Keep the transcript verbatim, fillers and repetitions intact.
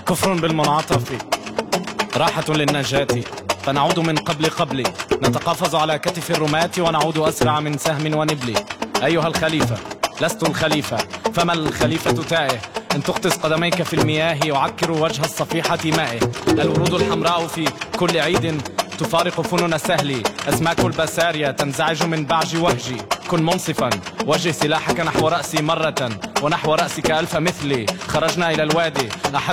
كفر بالمنعطف، راحة للنجاة، فنعود من قبل قبل، نتقافز على كتف الرماة ونعود أسرع من سهم ونبل. أيها الخليفة، لست الخليفة، فما الخليفة تائه، إن تغطس قدميك في المياه يعكر وجه الصفيحة مائه. الورود الحمراء في كل عيد تفارق فنون سهلي، أسماك البسارية تنزعج من بعج وهجي. كن منصفا، وجه سلاحك نحو رأسي مرة ونحو رأسك ألف مثلي. خرجنا إلى الوادي.